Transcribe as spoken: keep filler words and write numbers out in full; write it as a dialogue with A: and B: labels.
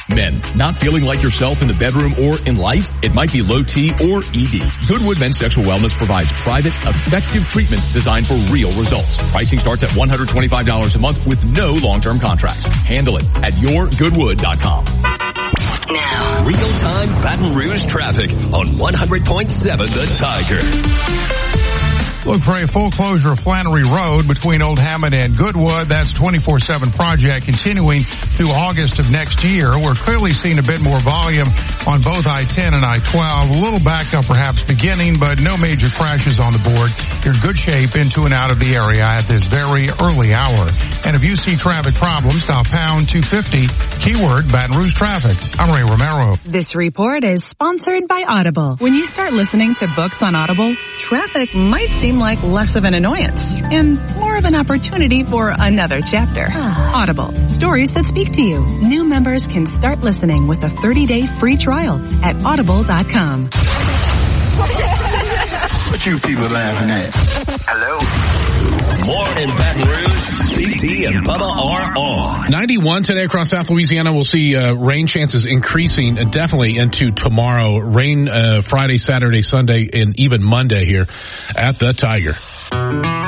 A: Men, not feeling like yourself in the bedroom or in life? It might be low T or E D. Goodwood Men's Sexual Wellness provides private, effective treatment designed for real results. Pricing starts at one hundred twenty-five dollars a month with no long-term contracts. Handle it at your goodwood dot com.
B: Now, real-time Baton Rouge traffic on one hundred point seven The Tiger.
C: Look for a full closure of Flannery Road between Old Hammond and Goodwood. That's twenty-four seven project continuing through August of next year. We're clearly seeing a bit more volume on both I ten and I twelve. A little backup perhaps beginning, but no major crashes on the board. You're in good shape into and out of the area at this very early hour. And if you see traffic problems, dial pound two fifty, keyword Baton Rouge traffic. I'm Ray Romero.
D: This report is sponsored by Audible. When you start listening to books on Audible, traffic might seem like less of an annoyance and more of an opportunity for another chapter. Audible, stories that speak to you. New members can start listening with a thirty-day free trial at audible dot com.
E: What you people laughing at?
B: Hello? More in Baton Rouge. B T and Bubba are on.
F: ninety-one today across South Louisiana. We'll see uh, rain chances increasing uh, definitely into tomorrow. Rain uh, Friday, Saturday, Sunday, and even Monday here at the Tiger.